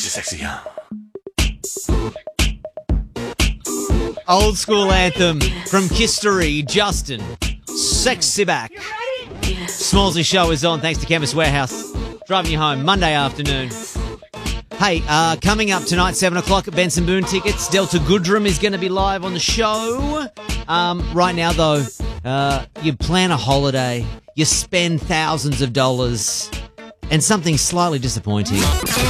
sexy, huh? Old school anthem from Kistery, Justin. Sexy back. Smallsy show is on thanks to Chemist Warehouse. Driving you home Monday afternoon. Hey, coming up tonight, 7 o'clock at Benson Boone Tickets. Delta Goodrum is going to be live on the show. Right now, though, you plan a holiday, you spend thousands of dollars, and something slightly disappointing.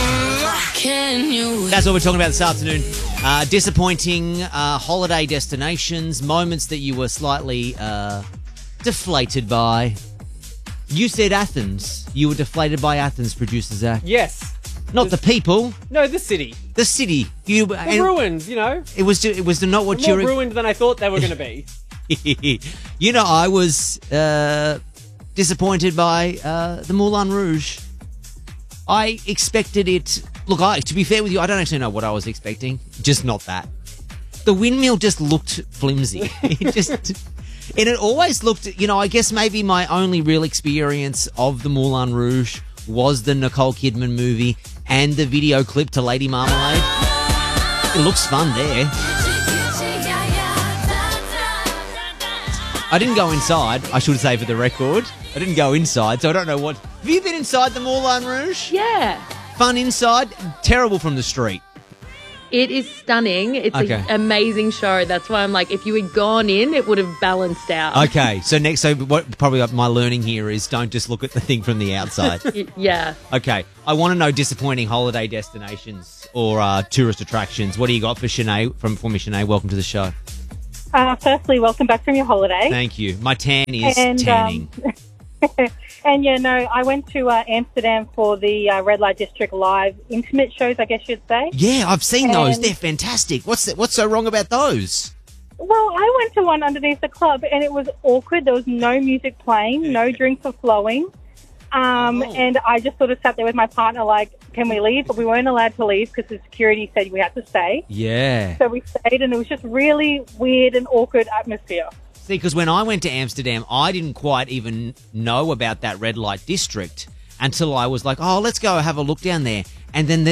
That's what we're talking about this afternoon. Disappointing holiday destinations, moments that you were slightly deflated by. You said Athens. You were deflated by Athens, producer Zach. Yes. Not the people. No, the city. The city. The ruins, you know. It was not what you were... More ruined than I thought they were going to be. You know, I was disappointed by the Moulin Rouge. I expected it... Look, to be fair with you, I don't actually know what I was expecting. Just not that. The windmill just looked flimsy. And it always looked... You know, I guess maybe my only real experience of the Moulin Rouge was the Nicole Kidman movie and the video clip to Lady Marmalade. It looks fun there. I didn't go inside, I should say for the record. I didn't go inside, so I don't know what... Have you been inside the Moulin Rouge? Yeah. Fun inside, terrible from the street. It is stunning. It's an amazing show. That's why I'm like, if you had gone in, it would have balanced out. Okay, so what probably my learning here is don't just look at the thing from the outside. Yeah. Okay, I want to know disappointing holiday destinations or tourist attractions. What do you got for Sinead? For me, Sinead, welcome to the show. Firstly, welcome back from your holiday. Thank you. My tan is tanning. And I went to Amsterdam for the Red Light District Live intimate shows, I guess you'd say. Yeah, I've seen those. They're fantastic. What's so wrong about those? Well, I went to one underneath the club and it was awkward. There was no music playing, no drinks were flowing. And I just sort of sat there with my partner like, can we leave? But we weren't allowed to leave because the security said we had to stay. Yeah. So we stayed and it was just really weird and awkward atmosphere. See, because when I went to Amsterdam, I didn't quite even know about that red light district until I was like, oh, let's go have a look down there. And then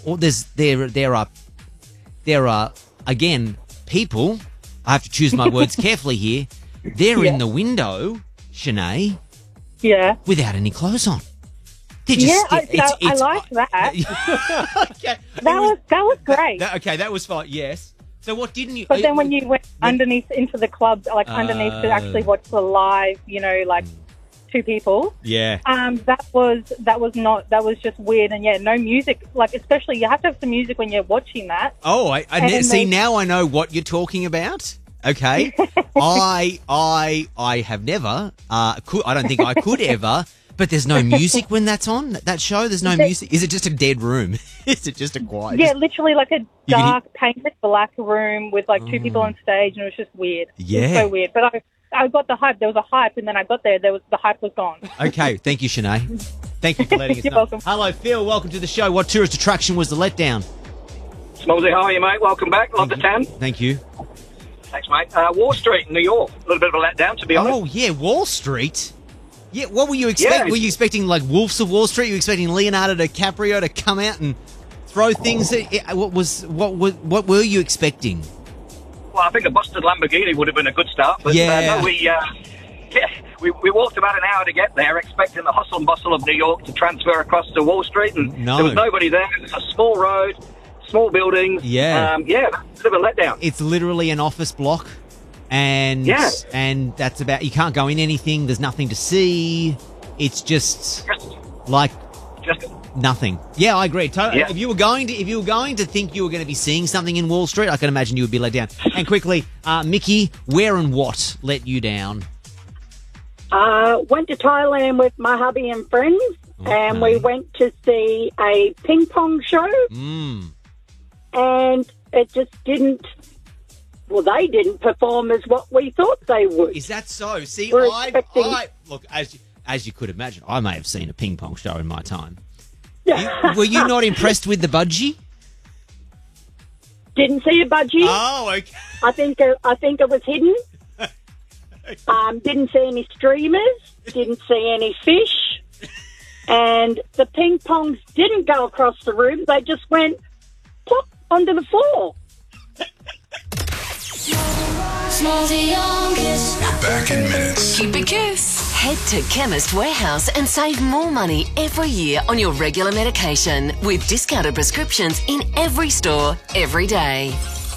there are again people. I have to choose my words carefully here. They're in the window, Sinead. Yeah. Without any clothes on. I liked that. Okay. That was great. That was fine. Yes. So what didn't you... But then when you went underneath into the club, like underneath to actually watch the live, you know, like two people. Yeah. That was just weird. And yeah, no music. Like, especially you have to have some music when you're watching that. Oh, now I know what you're talking about. Okay. I have never, I don't think I could ever, but there's no music when that's on, that show? There's no music? Is it just a dead room? Is it just a quiet? Yeah, literally like a dark, painted black room with like two people on stage, and it was just weird. Yeah. It was so weird. But I got the hype. There was a hype, and then I got there. The hype was gone. Okay, thank you, Sinead. Thank you for letting us know. You're welcome. Hello, Phil. Welcome to the show. What tourist attraction was the letdown? Smallsy, how are you, mate? Welcome back. Love the tan. Thank you. Thanks, mate. Wall Street in New York. A little bit of a letdown, to be honest. Oh, yeah, Wall Street. Yeah, what were you expecting? Yeah. Were you expecting, like, Wolves of Wall Street? Were you expecting Leonardo DiCaprio to come out and throw things? What were you expecting? Well, I think a busted Lamborghini would have been a good start. But yeah. No, we walked about an hour to get there, expecting the hustle and bustle of New York to transfer across to Wall Street, and there was nobody there. It was a small road, small buildings. Yeah. Bit of a letdown. It's literally an office block. And that's about, you can't go in anything, there's nothing to see. It's just nothing. Yeah, I agree. Totally. Yeah. If you were going to think you were going to be seeing something in Wall Street, I can imagine you would be let down. And quickly, Mickey, where and what let you down? Went to Thailand with my hubby and friends, and we went to see a ping pong show. And it just didn't. Well, they didn't perform as what we thought they would. Is that so? See, I look, as you could imagine, I may have seen a ping pong show in my time. Were you not impressed with the budgie? Didn't see a budgie. Oh, okay. I think it was hidden. Didn't see any streamers. Didn't see any fish. and the ping pongs didn't go across the room. They just went plop onto the floor. We're back in minutes. Keep it Kiss. Head to Chemist Warehouse and save more money every year on your regular medication with discounted prescriptions in every store, every day.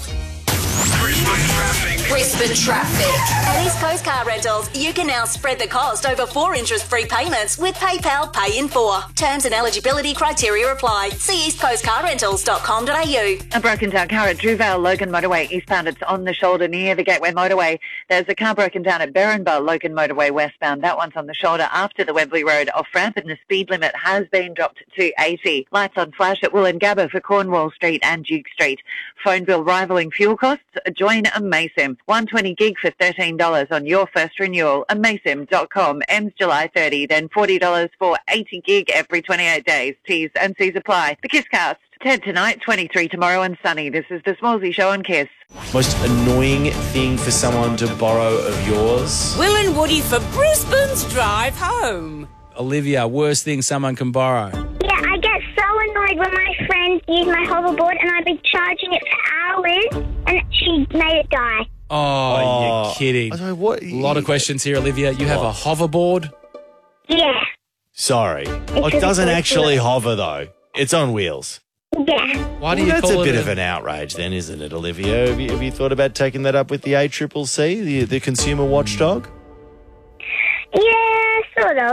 Brisbane traffic. At East Coast Car Rentals, you can now spread the cost over 4 interest-free payments with PayPal Pay in 4. Terms and eligibility criteria apply. See eastcoastcarrentals.com.au. A broken down car at Druvale, Logan Motorway, eastbound. It's on the shoulder near the Gateway Motorway. There's a car broken down at Berrinba, Logan Motorway, westbound. That one's on the shoulder after the Wembley Road off-ramp, and the speed limit has been dropped to 80. Lights on flash at Wollongabba for Cornwall Street and Duke Street. Phone bill rivalling fuel costs? Join Amaysim. 120 gig for $13 on your first renewal. Amaysim.com. Ends July 30, then $40 for 80 gig every 28 days. T's and C's apply. The Kisscast. 10 tonight, 23 tomorrow and sunny. This is the Smallsy Show on Kiss. Most annoying thing for someone to borrow of yours? Will and Woody for Brisbane's drive home. Olivia, worst thing someone can borrow? Yeah, I get so annoyed when my friends use my hoverboard and I've been charging it for hours and she made it die. Oh, you're kidding. What? A lot of questions here, Olivia. You have a hoverboard? Yeah. Sorry. It doesn't actually hover, though. It's on wheels. Yeah. Why do you That's call a it bit of an outrage then, isn't it, Olivia? Have you thought about taking that up with the ACCC, the consumer watchdog? Yeah, sort of.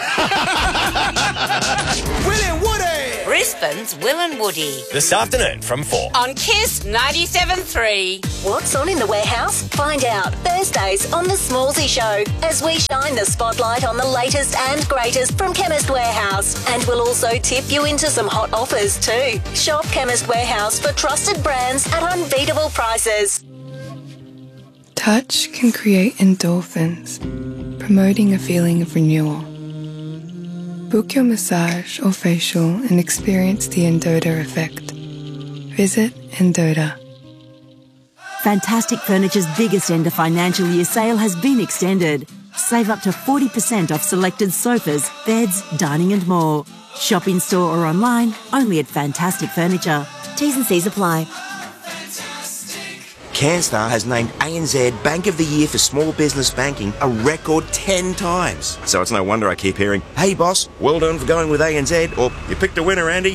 Will and Woody. Brisbane's Will and Woody. This afternoon from 4. On Kiss 97.3. What's on in the warehouse? Find out Thursdays on The Smallsy Show as we shine the spotlight on the latest and greatest from Chemist Warehouse. And we'll also tip you into some hot offers too. Shop Chemist Warehouse for trusted brands at unbeatable prices. Touch can create endorphins, promoting a feeling of renewal. Book your massage or facial and experience the Endota effect. Visit Endota. Fantastic Furniture's biggest end of financial year sale has been extended. Save up to 40% off selected sofas, beds, dining and more. Shop in store or online, only at Fantastic Furniture. T's and C's apply. CanStar has named ANZ Bank of the Year for Small Business Banking a record 10 times. So it's no wonder I keep hearing, "Hey boss, well done for going with ANZ," or "You picked a winner, Andy."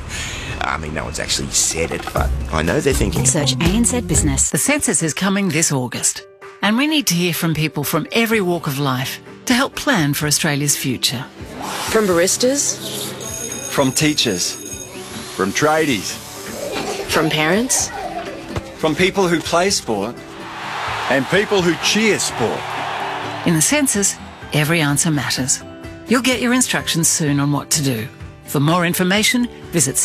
I mean, no one's actually said it, but I know they're thinking. Search ANZ Business. The census is coming this August, and we need to hear from people from every walk of life to help plan for Australia's future. From baristas, from teachers, from tradies, from parents, from people who play sport and people who cheer sport. In the census, every answer matters. You'll get your instructions soon on what to do. For more information, visit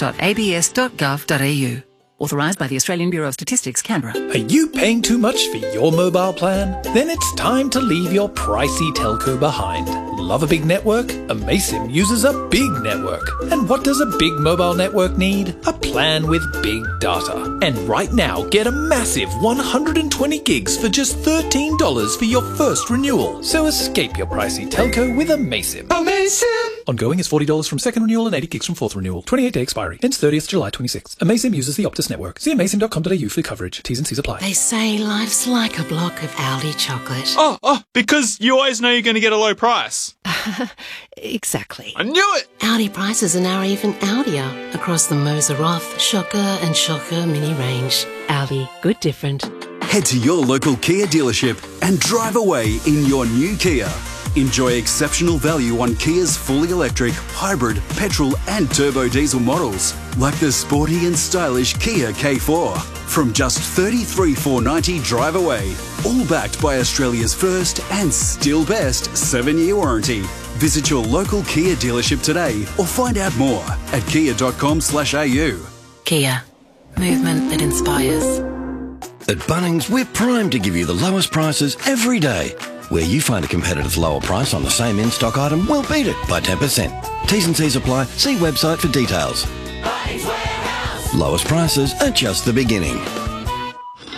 census.abs.gov.au. Authorised by the Australian Bureau of Statistics, Canberra. Are you paying too much for your mobile plan? Then it's time to leave your pricey telco behind. Love a big network? Amaysim uses a big network. And what does a big mobile network need? A plan with big data. And right now, get a massive 120 gigs for just $13 for your first renewal. So escape your pricey telco with Amaysim. Amaysim! Ongoing is $40 from second renewal and 80 gigs from fourth renewal. 28-day expiry. Ends 30th July 26. Amaysim uses the Optus network. See amaysim.com.au for coverage. T's and C's apply. They say life's like a block of Aldi chocolate. Oh, because you always know you're going to get a low price. Exactly. I knew it! Aldi prices are now even Aldier across the Moser Roth, Shocker and Shocker mini range. Aldi, good different. Head to your local Kia dealership and drive away in your new Kia. Enjoy exceptional value on Kia's fully electric, hybrid, petrol and turbo diesel models, like the sporty and stylish Kia K4. From just $33,490 drive away, all backed by Australia's first and still best 7-year warranty. Visit your local Kia dealership today or find out more at kia.com/au. Kia, movement that inspires. At Bunnings, we're primed to give you the lowest prices every day. Where you find a competitive lower price on the same in-stock item, we'll beat it by 10%. T's and C's apply. See website for details. Lowest prices are just the beginning.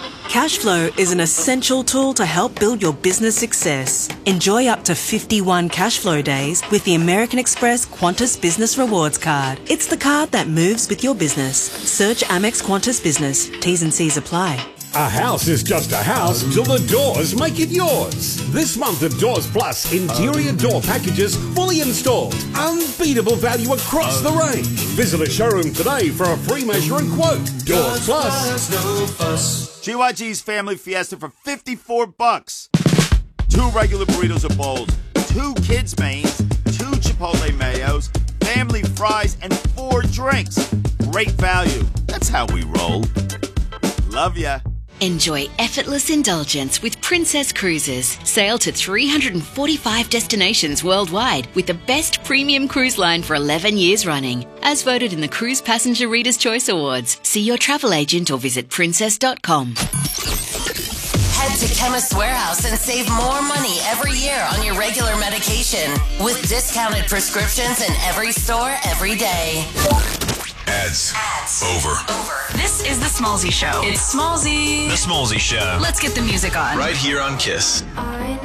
Cash flow is an essential tool to help build your business success. Enjoy up to 51 cash flow days with the American Express Qantas Business Rewards Card. It's the card that moves with your business. Search Amex Qantas Business. T's and C's apply. A house is just a house till the doors make it yours. This month at Doors Plus, interior door packages fully installed. Unbeatable value across the range. Visit a showroom today for a free measure and quote. Doors Plus. GYG's Family Fiesta for $54. 2 regular burritos or bowls, 2 kids' mains, 2 Chipotle mayos, family fries, and 4 drinks. Great value. That's how we roll. Love ya. Enjoy effortless indulgence with Princess Cruises. Sail to 345 destinations worldwide with the best premium cruise line for 11 years running. As voted in the Cruise Passenger Reader's Choice Awards. See your travel agent or visit princess.com. Head to Chemist Warehouse and save more money every year on your regular medication with discounted prescriptions in every store every day. Ads. Over. This is the Smallzy Show. It's Smallzy. The Smallzy Show. Let's get the music on. Right here on KISS.